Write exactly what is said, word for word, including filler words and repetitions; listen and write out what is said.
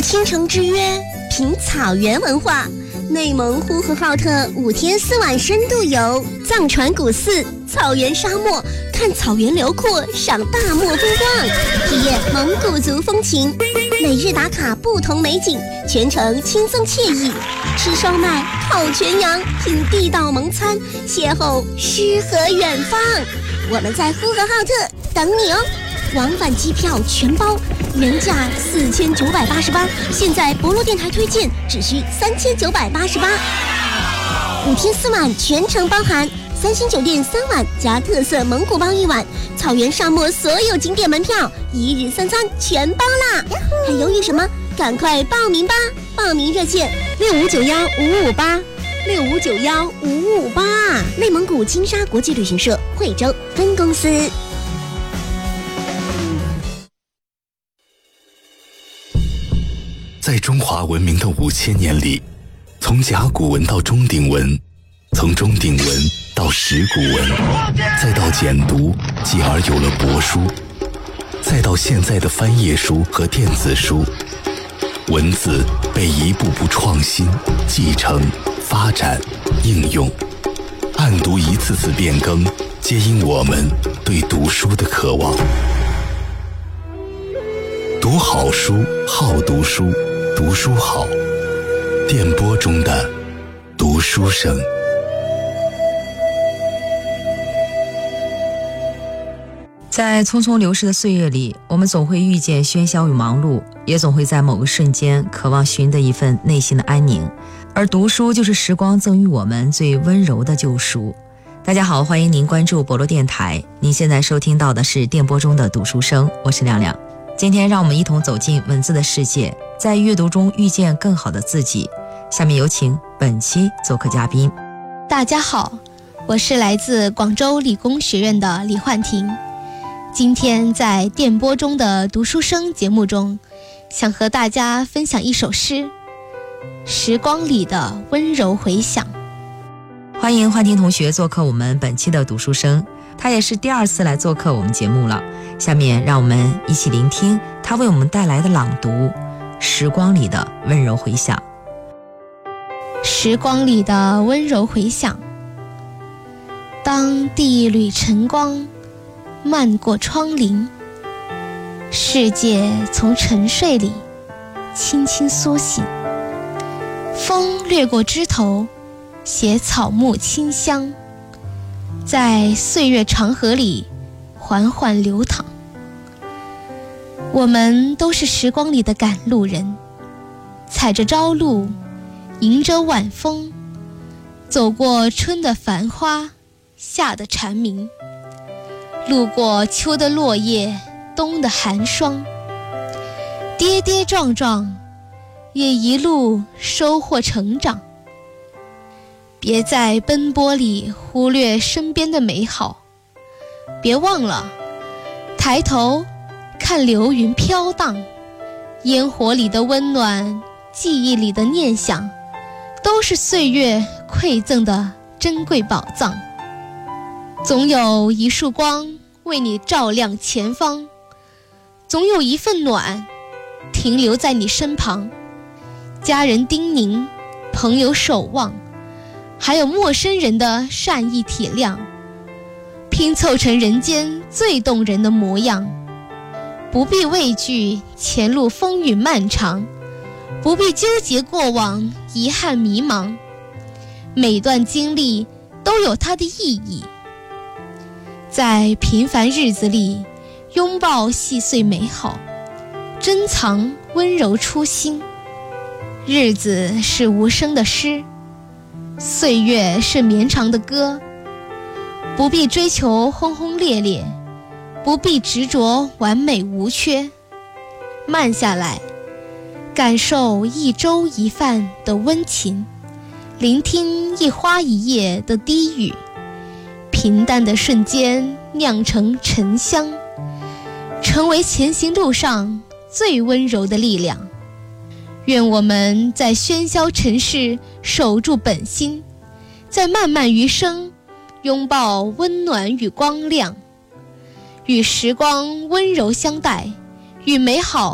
倾城之约，品草原文化。内蒙呼和浩特五天四晚深度游，藏传古寺、草原沙漠，看草原辽阔，赏大漠风光，体验蒙古族风情。每日打卡不同美景，全程轻松惬意。吃烧麦、烤全羊，品地道蒙餐，邂逅诗和远方。我们在呼和浩特等你哦！往返机票全包，原价四千九百八十八，现在博洛电台推荐只需三千九百八十八。五天四晚全程包含三星酒店三晚加特色蒙古包一晚，草原沙漠所有景点门票，一日三餐全包啦！还犹豫什么？赶快报名吧！报名热线六五九幺五五八六五九幺五五八，内蒙古金沙国际旅行社惠州分公司。 在中华文明的五千年里，从甲骨文到钟鼎文，从钟鼎文到石鼓文，再到简读，继而有了帛书，再到现在的翻页书和电子书，文字被一步步创新、继承、发展、应用，案牍一次次变更，皆因我们对读书的渴望。读好书，好读书，读书好。电波中的读书声。 在匆匆流逝的岁月里，我们总会遇见喧嚣与忙碌，也总会在某个瞬间渴望寻得一份内心的安宁，而读书就是时光赠予我们最温柔的救赎。大家好，欢迎您关注博洛电台，您现在收听到的是电波中的读书声，我是亮亮。今天让我们一同走进文字的世界，在阅读中遇见更好的自己。下面有请本期做客嘉宾。 大家好，我是来自广州理工学院的李焕婷。今天在电波中的读书声节目中，想和大家分享一首诗《时光里的温柔回响》。 欢迎焕婷同学做客我们本期的读书声，她也是第二次来做客我们节目了。下面让我们一起聆听她为我们带来的朗读《时光里的温柔回响》。 时光里的温柔回响，当第一缕晨光漫过窗棂，世界从沉睡里轻轻苏醒，风掠过枝头，携草木清香，在岁月长河里缓缓流淌。我们都是时光里的赶路人，踩着朝露，迎着晚风，走过春的繁花，夏的蝉鸣，路过秋的落叶，冬的寒霜，跌跌撞撞，也一路收获成长。别在奔波里忽略身边的美好，别忘了抬头看流云飘荡，烟火里的温暖，记忆里的念想，都是岁月馈赠的珍贵宝藏。总有一束光为你照亮前方，总有一份暖停留在你身旁，家人叮咛，朋友守望，还有陌生人的善意体谅，拼凑成人间最动人的模样。不必畏惧前路风雨漫长，不必纠结过往遗憾迷茫，每段经历都有它的意义。在平凡日子里拥抱细碎美好，珍藏温柔初心。日子是无声的诗，岁月是绵长的歌，不必追求轰轰烈烈，不必执着完美无缺，慢下来，感受一粥一饭的温情，聆听一花一叶的低语，平淡的瞬间酿成沉香，成为前行路上最温柔的力量。愿我们在喧嚣尘世守住本心，在漫漫余生拥抱温暖与光亮，与时光温柔相待，与美好